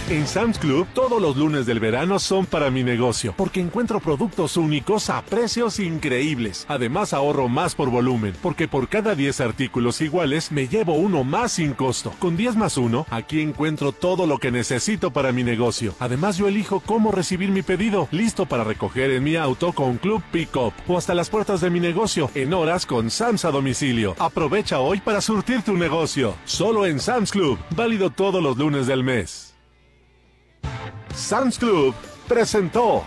En Sam's Club, todos los lunes del verano son para mi negocio, porque encuentro productos únicos a precios increíbles. Además, ahorro más por volumen, porque por cada 10 artículos iguales, me llevo uno más sin costo. Con 10 más 1, aquí encuentro todo lo que necesito para mi negocio. Además, yo elijo cómo recibir mi pedido, listo para recoger en mi auto con Club Pickup, o hasta las puertas de mi negocio, en horas con Sam's a domicilio. Aprovecha hoy para surtir tu negocio. Solo en Sam's Club, válido todos los lunes del mes. Sam's Club presentó.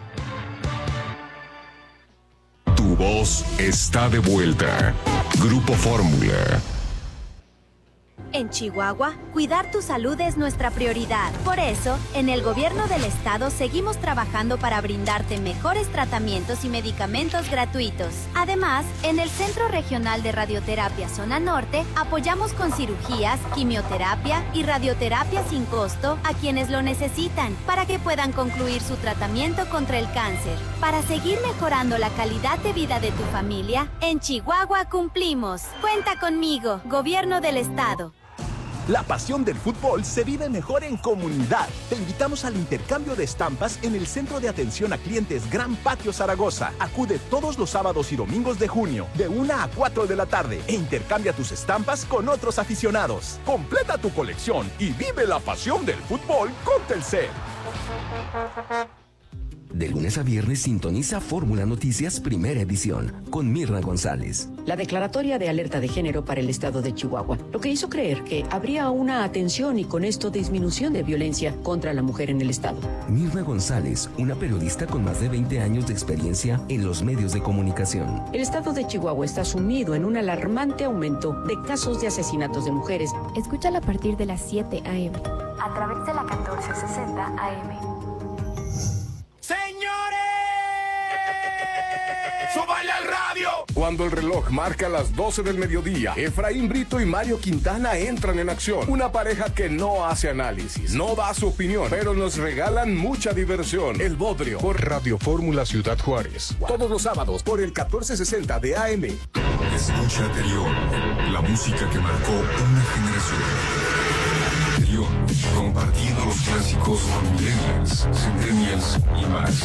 Tu voz está de vuelta. Grupo Fórmula. En Chihuahua, cuidar tu salud es nuestra prioridad. Por eso, en el gobierno del estado seguimos trabajando para brindarte mejores tratamientos y medicamentos gratuitos. Además, en el Centro Regional de Radioterapia Zona Norte, apoyamos con cirugías, quimioterapia y radioterapia sin costo a quienes lo necesitan, para que puedan concluir su tratamiento contra el cáncer. Para seguir mejorando la calidad de vida de tu familia, en Chihuahua cumplimos. Cuenta conmigo, Gobierno del Estado. La pasión del fútbol se vive mejor en comunidad. Te invitamos al intercambio de estampas en el Centro de Atención a Clientes Gran Patio Zaragoza. Acude todos los sábados y domingos de junio, de 1 a 4 de la tarde, e intercambia tus estampas con otros aficionados. Completa tu colección y vive la pasión del fútbol con Telcel. De lunes a viernes sintoniza Fórmula Noticias Primera Edición con Mirna González. La declaratoria de alerta de género para el estado de Chihuahua, lo que hizo creer que habría una atención y con esto disminución de violencia contra la mujer en el estado. Mirna González, una periodista con más de 20 años de experiencia en los medios de comunicación. El estado de Chihuahua está sumido en un alarmante aumento de casos de asesinatos de mujeres. Escúchala a partir de las 7 a.m. a través de la 1460 AM. ¡Señores! ¡Súbale al radio! Cuando el reloj marca las 12 del mediodía, Efraín Brito y Mario Quintana entran en acción. Una pareja que no hace análisis, no da su opinión, pero nos regalan mucha diversión. El Bodrio, por Radio Fórmula Ciudad Juárez. Todos los sábados por el 1460 de AM. Escucha Anterior, la música que marcó una generación. Anterior, compartiendo los clásicos con millennials, centennials y más.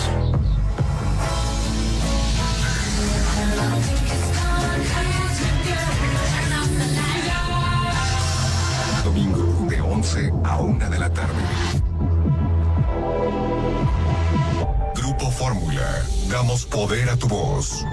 Domingo de 11 a 1 de la tarde. Grupo Fórmula, damos poder a tu voz.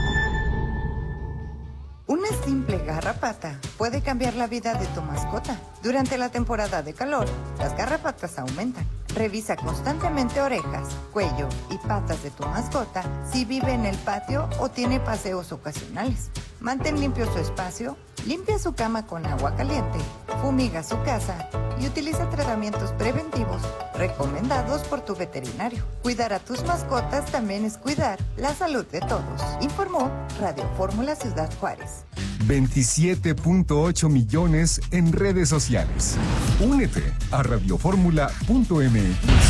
Una simple garrapata puede cambiar la vida de tu mascota. Durante la temporada de calor, las garrapatas aumentan. Revisa constantemente orejas, cuello y patas de tu mascota si vive en el patio o tiene paseos ocasionales. Mantén limpio su espacio, limpia su cama con agua caliente, fumiga su casa y utiliza tratamientos preventivos recomendados por tu veterinario. Cuidar a tus mascotas también es cuidar la salud de todos. Informó Radio Fórmula Ciudad Juárez. 27.8 millones en redes sociales. Únete a radioformula.mx.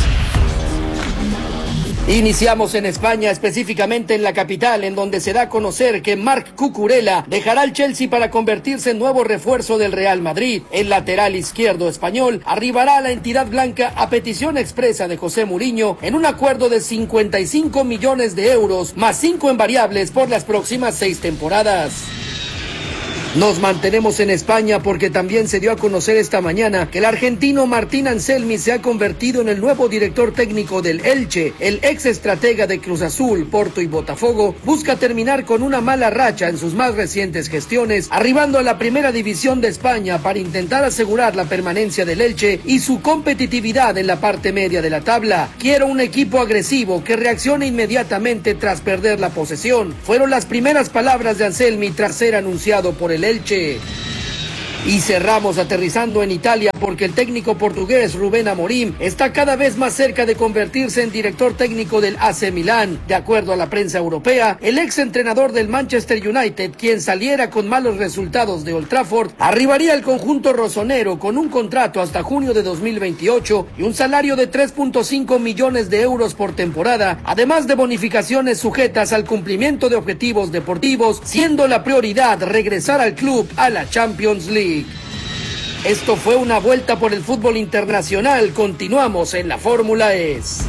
Iniciamos en España, específicamente en la capital, en donde se da a conocer que Marc Cucurella dejará al Chelsea para convertirse en nuevo refuerzo del Real Madrid. El lateral izquierdo español arribará a la entidad blanca a petición expresa de José Mourinho en un acuerdo de 55 millones de euros, más 5 en variables por las próximas 6 temporadas. Nos mantenemos en España porque también se dio a conocer esta mañana que el argentino Martín Anselmi se ha convertido en el nuevo director técnico del Elche. El ex estratega de Cruz Azul, Porto y Botafogo busca terminar con una mala racha en sus más recientes gestiones, arribando a la primera división de España para intentar asegurar la permanencia del Elche y su competitividad en la parte media de la tabla. Quiero un equipo agresivo que reaccione inmediatamente tras perder la posesión. Fueron las primeras palabras de Anselmi tras ser anunciado por el Elche. Y cerramos aterrizando en Italia porque el técnico portugués Rubén Amorim está cada vez más cerca de convertirse en director técnico del AC Milán. De acuerdo a la prensa europea, el ex entrenador del Manchester United, quien saliera con malos resultados de Old Trafford, arribaría al conjunto rosonero con un contrato hasta junio de 2028 y un salario de 3.5 millones de euros por temporada, además de bonificaciones sujetas al cumplimiento de objetivos deportivos, siendo la prioridad regresar al club a la Champions League. Esto fue una vuelta por el fútbol internacional. Continuamos en la Fórmula ES.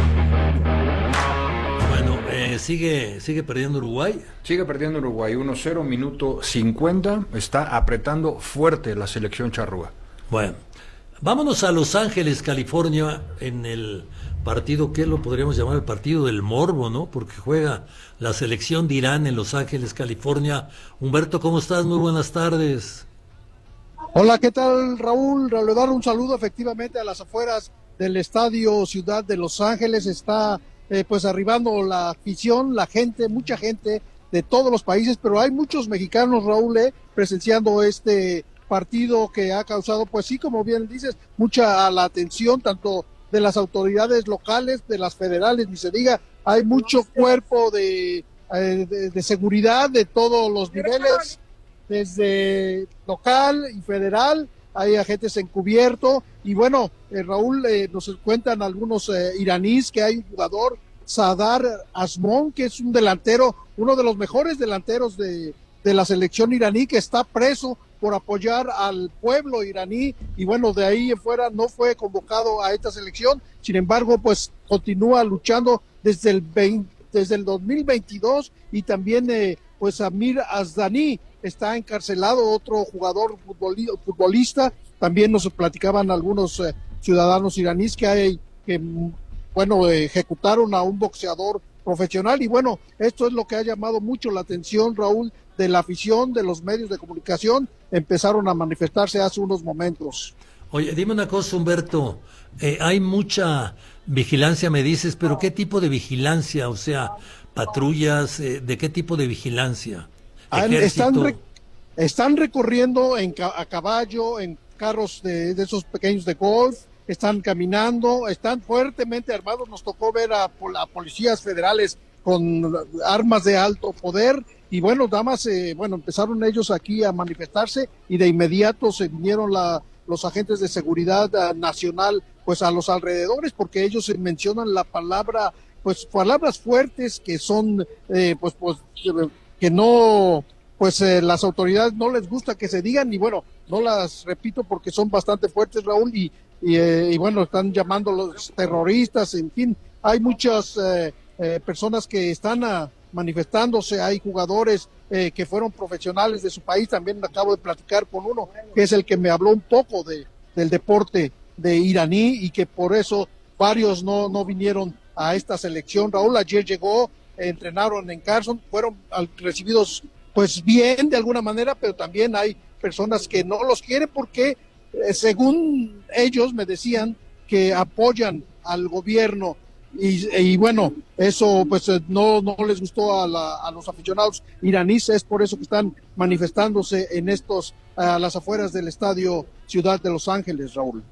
Bueno, sigue perdiendo Uruguay. Sigue perdiendo Uruguay, 1-0, minuto 50. Está apretando fuerte la selección charrúa. Bueno, vámonos a Los Ángeles, California, en el partido que lo podríamos llamar el partido del morbo, ¿no? Porque juega la selección de Irán en Los Ángeles, California. Humberto, ¿cómo estás? Muy buenas tardes. Hola, ¿qué tal, Raúl? Le dar un saludo efectivamente a las afueras del estadio Ciudad de Los Ángeles. Está pues arribando la afición, la gente, mucha gente de todos los países, pero hay muchos mexicanos, Raúl, presenciando este partido que ha causado, pues sí, como bien dices, mucha la atención, tanto de las autoridades locales, de las federales, ni se diga, hay mucho cuerpo de seguridad de todos los niveles, desde local y federal, hay agentes encubierto, y bueno, Raúl, nos cuentan algunos iraníes que hay un jugador, Sadar Azmoun, que es un delantero, uno de los mejores delanteros de la selección iraní, que está preso por apoyar al pueblo iraní, y bueno, de ahí en fuera no fue convocado a esta selección, sin embargo, pues continúa luchando desde el 2022, y también pues Amir Asdani está encarcelado, otro jugador futbolista. También nos platicaban algunos ciudadanos iraníes que ejecutaron a un boxeador profesional, y bueno, esto es lo que ha llamado mucho la atención, Raúl, de la afición, de los medios de comunicación. Empezaron a manifestarse hace unos momentos. Oye, dime una cosa, Humberto, hay mucha vigilancia, me dices, pero ¿qué tipo de vigilancia? O sea, patrullas, ¿de qué tipo de vigilancia? Están recorriendo a caballo, en carros de esos pequeños de golf, están caminando, están fuertemente armados. Nos tocó ver a policías federales con armas de alto poder, y bueno, empezaron ellos aquí a manifestarse, y de inmediato se vinieron los agentes de seguridad nacional pues a los alrededores, porque ellos mencionan la palabra, pues palabras fuertes que son que no, pues las autoridades no les gusta que se digan, y bueno, no las repito porque son bastante fuertes, Raúl, y bueno, están llamando los terroristas, en fin, hay muchas personas que están manifestándose, hay jugadores que fueron profesionales de su país. También acabo de platicar con uno que es el que me habló un poco del deporte de iraní, y que por eso varios no vinieron a esta selección. Raúl, ayer llegó, entrenaron en Carson, fueron recibidos pues bien de alguna manera, pero también hay personas que no los quieren porque según ellos me decían que apoyan al gobierno, y bueno, eso pues no les gustó a los aficionados iraníes. Es por eso que están manifestándose en a las afueras del estadio Ciudad de Los Ángeles, Raúl.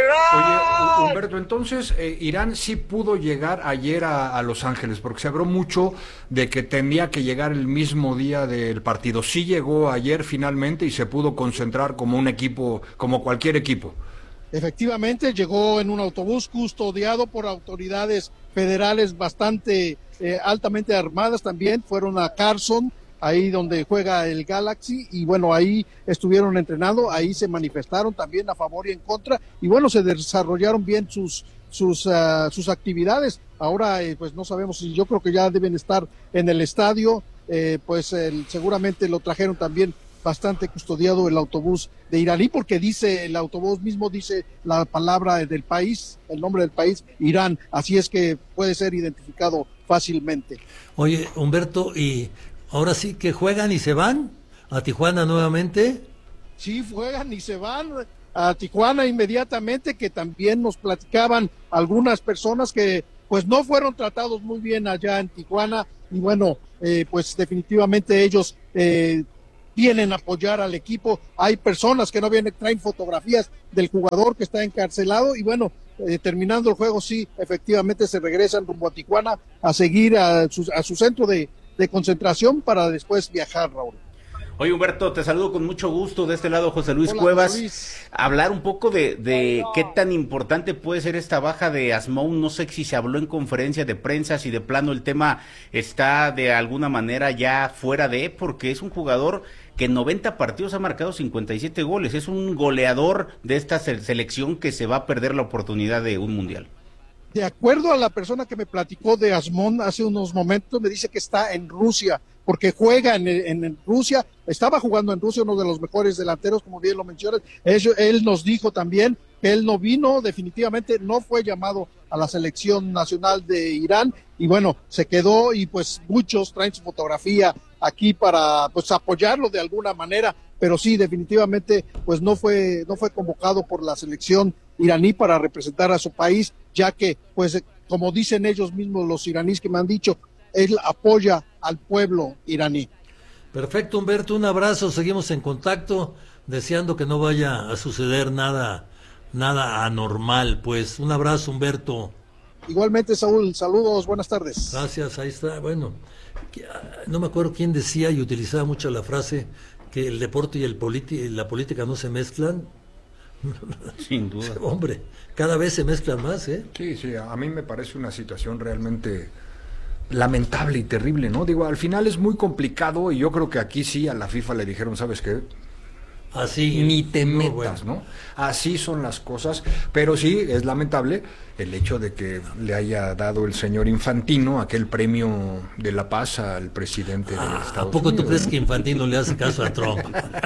Oye, Humberto, entonces Irán sí pudo llegar ayer a Los Ángeles, porque se habló mucho de que tenía que llegar el mismo día del partido. Sí llegó ayer finalmente y se pudo concentrar como un equipo, como cualquier equipo. Efectivamente, llegó en un autobús custodiado por autoridades federales bastante altamente armadas. También fueron a Carson, ahí donde juega el Galaxy, y bueno, ahí estuvieron entrenando, ahí se manifestaron también a favor y en contra, y bueno, se desarrollaron bien sus actividades. Ahora pues no sabemos si, yo creo que ya deben estar en el estadio, seguramente lo trajeron también bastante custodiado el autobús de iraní, porque el autobús mismo dice la palabra del país, el nombre del país, Irán, así es que puede ser identificado fácilmente. Oye, Humberto, ¿y ahora sí que juegan y se van a Tijuana nuevamente? Sí, juegan y se van a Tijuana inmediatamente, que también nos platicaban algunas personas que pues no fueron tratados muy bien allá en Tijuana, y bueno, pues definitivamente ellos vienen a apoyar al equipo. Hay personas que no vienen, traen fotografías del jugador que está encarcelado, y bueno, terminando el juego, sí, efectivamente se regresan rumbo a Tijuana a seguir a su centro de concentración para después viajar, Raúl. Oye, Humberto, te saludo con mucho gusto. De este lado, José Luis Cuevas. José Luis. Hablar un poco de qué tan importante puede ser esta baja de Azmoun. No sé si se habló en conferencia de prensa, si de plano el tema está de alguna manera ya fuera porque es un jugador que en 90 partidos ha marcado 57 goles. Es un goleador de esta selección que se va a perder la oportunidad de un mundial. De acuerdo a la persona que me platicó de Asmón hace unos momentos, me dice que está en Rusia, porque juega en Rusia, estaba jugando en Rusia, uno de los mejores delanteros, como bien lo mencionas. Él nos dijo también que él no vino, definitivamente no fue llamado a la selección nacional de Irán, y bueno, se quedó, y pues muchos traen su fotografía aquí para pues apoyarlo de alguna manera, pero sí, definitivamente pues no fue convocado por la selección iraní para representar a su país, ya que pues como dicen ellos mismos, los iraníes que me han dicho, él apoya al pueblo iraní. Perfecto, Humberto, un abrazo, seguimos en contacto, deseando que no vaya a suceder nada anormal, pues un abrazo, Humberto. Igualmente, Saúl, saludos, buenas tardes. Gracias, ahí está. Bueno, no me acuerdo quién decía y utilizaba mucho la frase que el deporte y la política no se mezclan. Sin duda. Hombre, cada vez se mezclan más, ¿eh? Sí, a mí me parece una situación realmente lamentable y terrible, ¿no? Digo, al final es muy complicado, y yo creo que aquí sí a la FIFA le dijeron, ¿sabes qué? Así ni te metas, ¿no? Así son las cosas, pero sí es lamentable el hecho de que le haya dado el señor Infantino aquel premio de la paz al presidente de Estados Unidos. ¿A poco tú crees que Infantino le hace caso a Trump?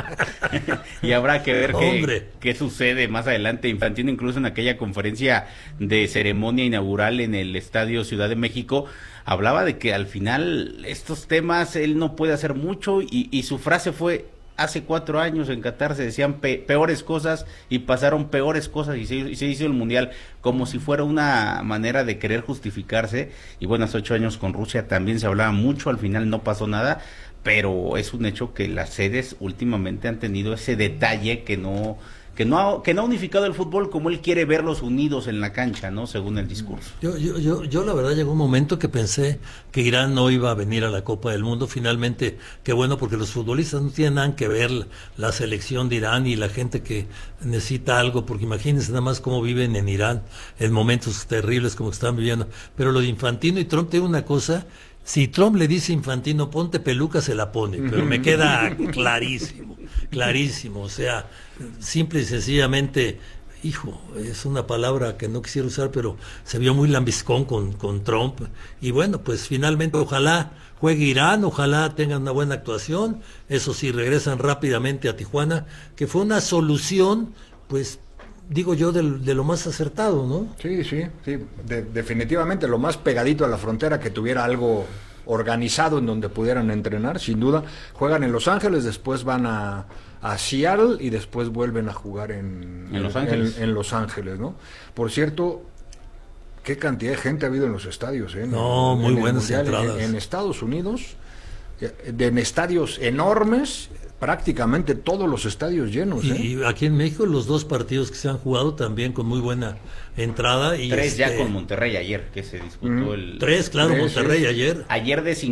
Y habrá que ver qué sucede más adelante. Infantino, incluso en aquella conferencia de ceremonia inaugural en el Estadio Ciudad de México, hablaba de que al final estos temas él no puede hacer mucho, y su frase fue: hace 4 años en Qatar se decían peores cosas y pasaron peores cosas y se hizo el Mundial, como si fuera una manera de querer justificarse. Y bueno, hace 8 años con Rusia también se hablaba mucho, al final no pasó nada, pero es un hecho que las sedes últimamente han tenido ese detalle que no ha unificado el fútbol como él quiere verlos unidos en la cancha, ¿no? Según el discurso. Yo la verdad llegó un momento que pensé que Irán no iba a venir a la Copa del Mundo. Finalmente, qué bueno, porque los futbolistas no tienen nada que ver la selección de Irán y la gente que necesita algo, porque imagínense nada más cómo viven en Irán en momentos terribles como que están viviendo. Pero lo de Infantino y Trump tiene una cosa: si Trump le dice a Infantino ponte peluca, se la pone, pero me queda clarísimo, o sea, simple y sencillamente, hijo, es una palabra que no quisiera usar, pero se vio muy lambiscón con Trump, y bueno, pues finalmente ojalá juegue Irán, ojalá tengan una buena actuación, eso sí, regresan rápidamente a Tijuana, que fue una solución, pues, digo yo, de lo más acertado, ¿no? Sí, definitivamente lo más pegadito a la frontera, que tuviera algo organizado en donde pudieran entrenar, sin duda. Juegan en Los Ángeles, después van a Seattle y después vuelven a jugar en Los Ángeles. En Los Ángeles, ¿no? Por cierto, qué cantidad de gente ha habido en los estadios, ¿eh? No, muy buenas entradas. En Estados Unidos, en estadios enormes, prácticamente todos los estadios llenos. Y aquí en México los 2 partidos que se han jugado también con muy buena entrada. Y 3 ya con Monterrey ayer, que se disputó el... 3, claro, Monterrey ayer. Ayer de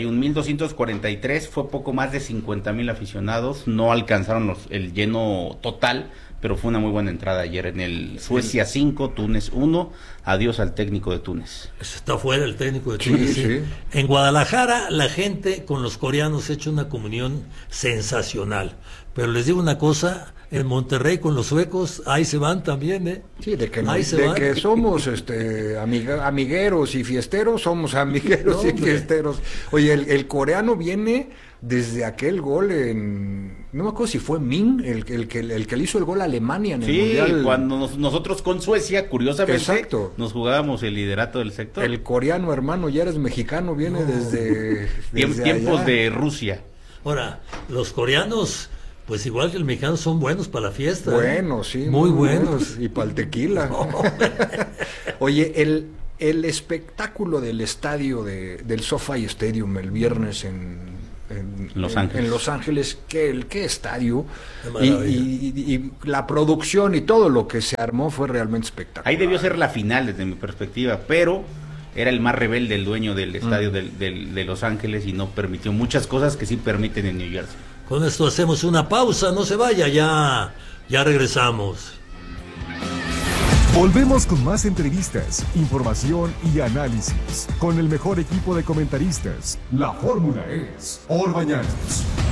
51,243, fue poco más de 50,000 aficionados, no alcanzaron el lleno total, pero fue una muy buena entrada ayer en el Suecia 5, Túnez 1, adiós al técnico de Túnez. Está fuera el técnico de Túnez. Sí. En Guadalajara la gente con los coreanos ha hecho una comunión sensacional, pero les digo una cosa, en Monterrey con los suecos, ahí se van también, ¿eh? Sí, de que somos amigueros y fiesteros, somos amigueros y fiesteros. Oye, el coreano viene desde aquel gol no me acuerdo si fue Min el que le hizo el gol a Alemania en el Mundial. Sí, cuando nosotros con Suecia, curiosamente, nos jugábamos el liderato del sector. El coreano, hermano, ya eres mexicano, viene desde tiempos allá. De Rusia. Ahora, los coreanos, pues igual que el mexicano, son buenos para la fiesta. Buenos, sí. Muy buenos. Y para el tequila. No. Oye, el espectáculo del estadio del SoFi Stadium el viernes en Los Ángeles. En Los Ángeles, qué estadio, y la producción y todo lo que se armó fue realmente espectacular. Ahí debió ser la final desde mi perspectiva, pero era el más rebelde el dueño del estadio de Los Ángeles y no permitió muchas cosas que sí permiten en New Jersey. Con esto hacemos una pausa, no se vaya, ya regresamos. Volvemos con más entrevistas, información y análisis con el mejor equipo de comentaristas. La fórmula es Orbañanos.